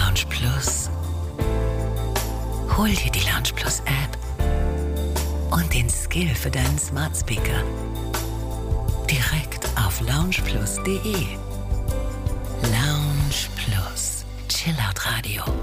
Lounge Plus. Hol dir die Lounge Plus App und den Skill für deinen Smart Speaker direkt auf loungeplus.de. Lounge Plus. Chillout Radio.